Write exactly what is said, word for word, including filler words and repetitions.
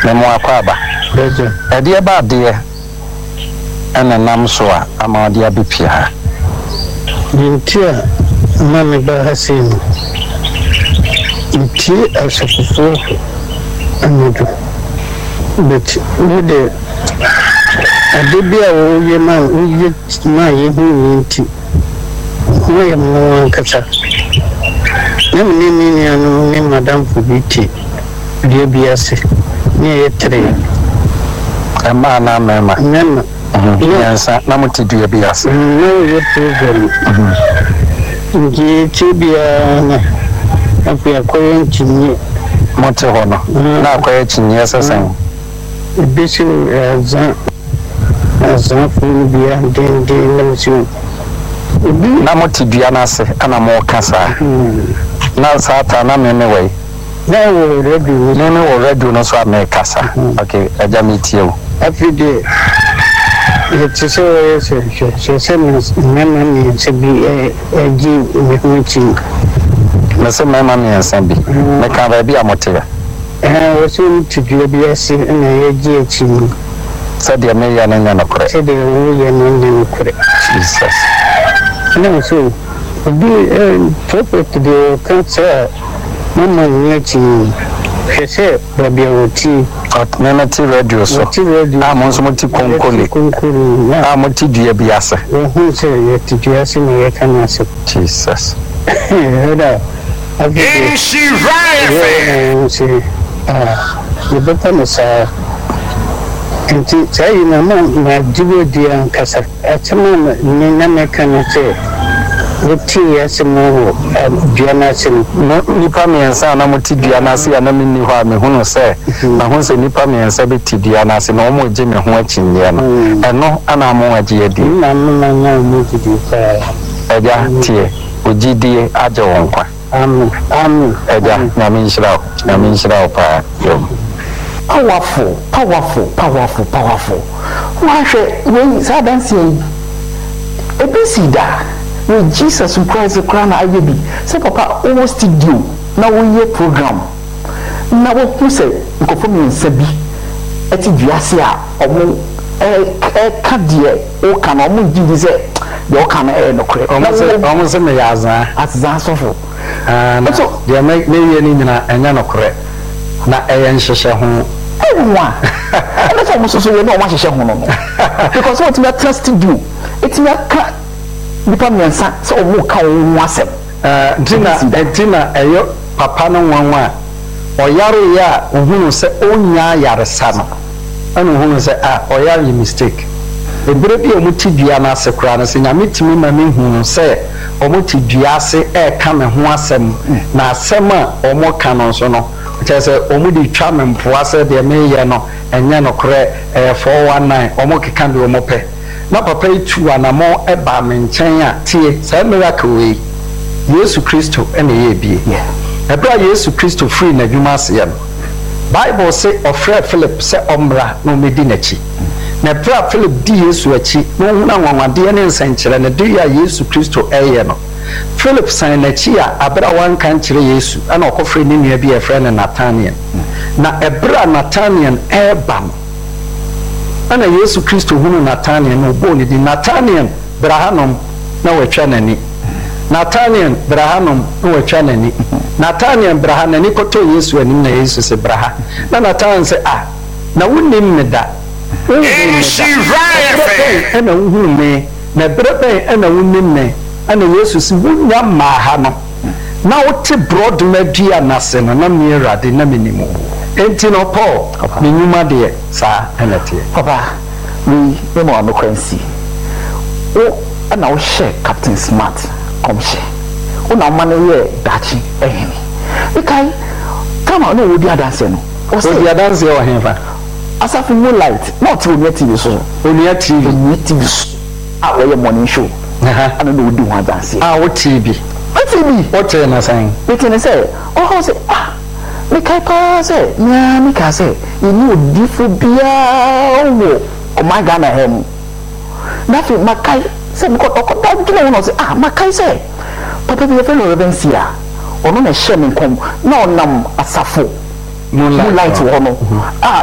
me mo akwaba beje e de ba de ana nam so a ama de abepia Intia mami ba hasino inti asofofo anudo but we de adebia wo ye man wo ye ma ye hu inti wo ye mo ankasa na me ni ni anu ni madam fubiti de biase ni ye tre ama na mema mema yes na mutidua biase no ye program ngi tibia na afia koyen chinye mote hono na akoye chinye sesen ebisi za za funu bia den den na musu na mutidua na se ana mo kasa na sata na meme we na wo ready no no wo ready no so am kasa okay aja metie o afide it's so so so so mema ni se bi e ji me huchi na se mema mi ensan bi me ka ba bi amote eh wo so tibia bia se na ye ji echi se de me ya na nya no kore se de wo ye no nya no kore Jesus no so bi eh prophet de cancer mama ni echi Kese babia woti atmena ti radio so ah mo so moti konkole ah moti dua biase wo hu se ye ti dua se me ye kana se Jesus Eda In she right se ah ye beta me sa enti sai na ma na dibo dia kasa atema ni na me kana se Woti yasemo Diana sin nipa miensa na moti Diana se na minni ho a me hunu se na ho se nipa miensa be ti Diana se na omo je me ho achinye no eno ana mo agye adi na na na mo ti di fa eja tie ogidie aje won kwa amen amen eja na mi nshira na mi nshira pa yo powerful powerful powerful powerful wa hwe we sa dance yi ebisida with Jesus Christ crown ayebi say papa o studio na wo ye program na wo hu say nkofo mi nsabi eti duase a omo eh eh ka die o ka na omo gidi say de o ka na eh no kure omo say omo say me yaza atza sofo ah na de me me ye ni nyina enya no kure na eye nhehye ho ewa na so mo so ye no o ma hehye ho no because what me trust you it me ka nipa miensa so omo ka wo asem eh dina dina eyo papa no nwanwa oyare ya ohunu se onya yaresa no ana ohunu se ah oyare mistake ebere bi omuti dua na asekura no se nyame timi ma me hunu se omuti dua ase e ka me ho asem na asem a omo ka no so no chese omudi twa me mpo ase de me ye no enye no kore eh four one nine omo keka de omo pe na papa itu anamo eba me nchen a tie sa miracle we Yesu Kristo ene ye bie yeah ebra Yesu Kristo free na dwuma ase ya Bible say ofre Philip say omra no medi na chi na bra Philip di Yesu achi no na nwanwade ne nsankire na di ya Yesu Kristo eye no Philip san na chi a abra wan kan kire Yesu ana okofre ni nua bi e frɛ na Nathaniel na ebra Nathaniel eba ana Yesu Kristo hunu Nathaniel no bo ni di Nathaniel brahanom na wetwa nani Nathaniel brahanom na wetwa nani Nathaniel brahanani koto Yesu anim na Yesu se braha na Nathaniel se ah na wonim me da In she right ana hunu me na brebe ana wonim me ana Yesu se wonya ma ha no na wote broad madua na se no na me rade na menimo enti no Paul me nyuma de sa enete papa we we mo no kwansi o ana o share Captain Smart come share o na ma no ye dachi ehini ikai kama no wodi adanse no o wodi adanse o henfa asafu no light not on T V so on your T V on T V ah we morning show ana no wodi ho adanse ah o T V o T V o te na san we can say o how say ah me kai pa say nya me ka say you know difu bia wo o my Ghana hem nafi makai say me ko ko da gina no say ah makai say papa bi fe no revensia ono na share me kom na onam asafo moonlight wo no ah